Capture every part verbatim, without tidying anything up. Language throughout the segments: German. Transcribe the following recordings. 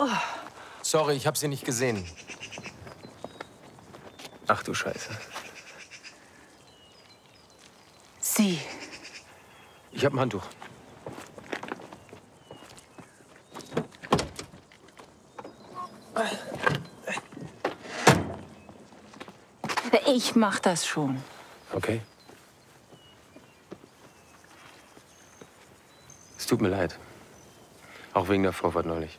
Oh. Sorry, ich habe sie nicht gesehen. Ach du Scheiße. Sie. Ich habe ein Handtuch. Ich mach das schon. Okay. Es tut mir leid. Auch wegen der Vorfahrt neulich.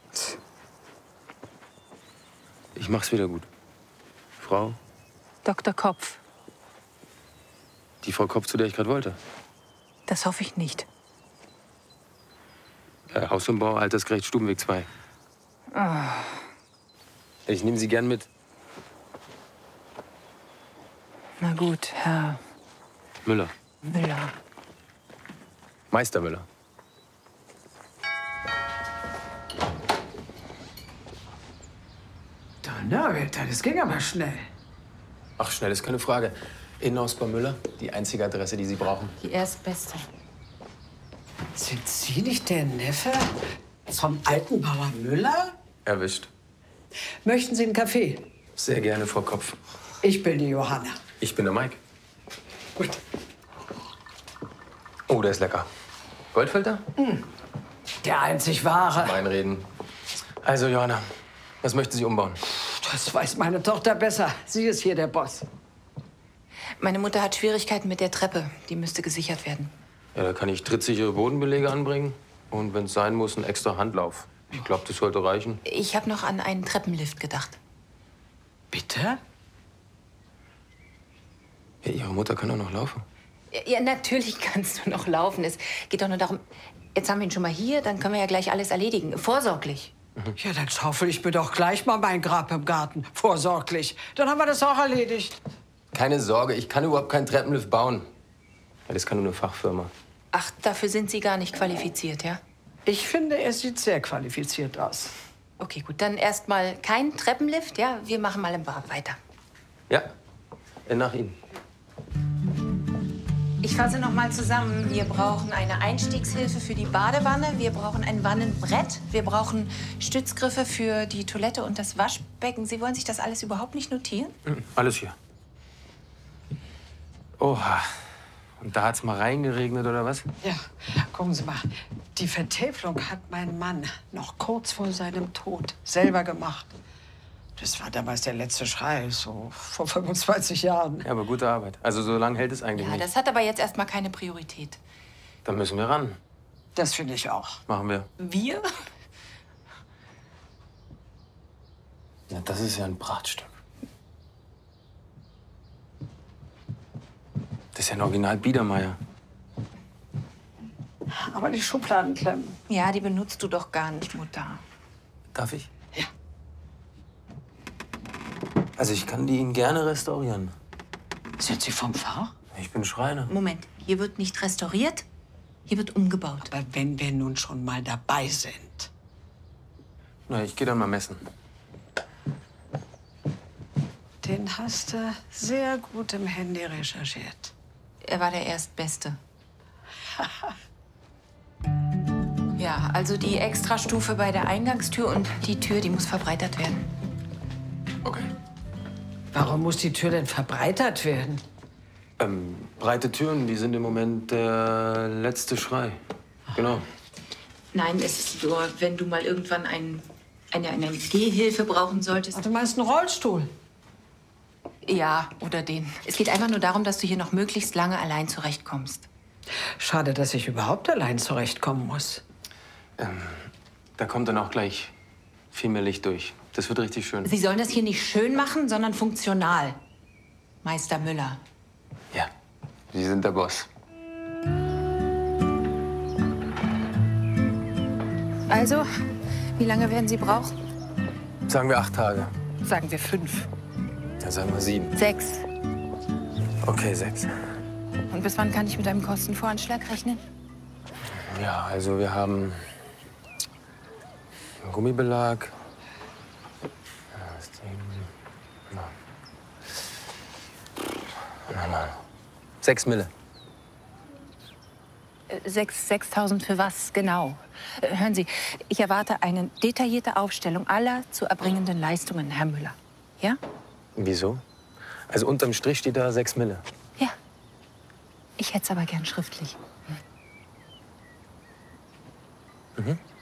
Ich mach's wieder gut. Frau? Doktor Kopf. Die Frau Kopf, zu der ich gerade wollte. Das hoffe ich nicht. Äh, Hausumbau, Altersgerecht, Stubenweg zwei. Oh. Ich nehme Sie gern mit. Na gut, Herr Müller. Müller. Meister Müller. Donnerwetter, das ging aber schnell. Ach, schnell ist keine Frage. Innenausbau Müller, die einzige Adresse, die Sie brauchen. Die erstbeste. Sind Sie nicht der Neffe vom alten Bauer Müller? Erwischt. Möchten Sie einen Kaffee? Sehr gerne, Frau Kopf. Ich bin die Johanna. Ich bin der Mike. Gut. Oh, der ist lecker. Goldfilter? Mm. Der einzig wahre. Einreden. Also, Johanna, was möchten Sie umbauen? Das weiß meine Tochter besser. Sie ist hier der Boss. Meine Mutter hat Schwierigkeiten mit der Treppe. Die müsste gesichert werden. Ja, da kann ich trittsichere Bodenbelege anbringen. Und wenn es sein muss, ein extra Handlauf. Ich glaube, das sollte reichen. Ich habe noch an einen Treppenlift gedacht. Bitte? Ja, Ihre Mutter kann doch noch laufen. Ja, ja, natürlich kannst du noch laufen. Es geht doch nur darum, jetzt haben wir ihn schon mal hier, dann können wir ja gleich alles erledigen. Vorsorglich. Mhm. Ja, dann schaufel ich mir doch gleich mal mein Grab im Garten. Vorsorglich. Dann haben wir das auch erledigt. Keine Sorge, ich kann überhaupt keinen Treppenlift bauen. Ja, das kann nur eine Fachfirma. Ach, dafür sind Sie gar nicht qualifiziert, ja? Ich finde, er sieht sehr qualifiziert aus. Okay, gut, dann erst mal kein Treppenlift, ja? Wir machen mal im Bad weiter. Ja, nach Ihnen. Ich fasse noch mal zusammen. Wir brauchen eine Einstiegshilfe für die Badewanne. Wir brauchen ein Wannenbrett. Wir brauchen Stützgriffe für die Toilette und das Waschbecken. Sie wollen sich das alles überhaupt nicht notieren? Alles hier. Oha. Und da hat's mal reingeregnet, oder was? Ja, gucken Sie mal. Die Vertäfelung hat mein Mann noch kurz vor seinem Tod selber gemacht. Das war damals der letzte Schrei, so vor fünfundzwanzig Jahren. Ja, aber gute Arbeit. Also so lange hält es eigentlich Ja, nicht. das hat aber jetzt erstmal keine Priorität. Dann müssen wir ran. Das finde ich auch. Machen wir. Wir? Ja, das ist ja ein Bratstück. Das ist ja ein Original Biedermeier. Aber die Schubladen klemmen. Ja, die benutzt du doch gar nicht, Mutter. Darf ich? Ja. Also ich kann die Ihnen gerne restaurieren. Sind Sie vom Fach? Ich bin Schreiner. Moment, hier wird nicht restauriert, hier wird umgebaut. Aber wenn wir nun schon mal dabei sind. Na, ich gehe dann mal messen. Den hast du sehr gut im Handy recherchiert. Er war der Erstbeste. Ja, also die Extrastufe bei der Eingangstür und die Tür, die muss verbreitert werden. Okay. Warum muss die Tür denn verbreitert werden? Ähm, breite Türen, die sind im Moment der letzte Schrei. Genau. Nein, es ist nur, wenn du mal irgendwann ein, eine, eine Gehhilfe brauchen solltest. Ach, du meinst einen Rollstuhl? Ja, oder den. Es geht einfach nur darum, dass du hier noch möglichst lange allein zurechtkommst. Schade, dass ich überhaupt allein zurechtkommen muss. Ähm, da kommt dann auch gleich viel mehr Licht durch. Das wird richtig schön. Sie sollen das hier nicht schön machen, sondern funktional. Meister Müller. Ja, Sie sind der Boss. Also, wie lange werden Sie brauchen? Sagen wir acht Tage. Sagen wir fünf. Dann sagen wir sieben. Sechs. Okay, sechs. Und bis wann kann ich mit einem Kostenvoranschlag rechnen? Ja, also wir haben einen Gummibelag. Sechs Mille. Sechs, sechstausend für was genau? Äh, Hören Sie, ich erwarte eine detaillierte Aufstellung aller zu erbringenden Leistungen, Herr Müller. Ja? Wieso? Also unterm Strich steht da sechs Mille. Ja. Ich hätte es aber gern schriftlich. Mhm.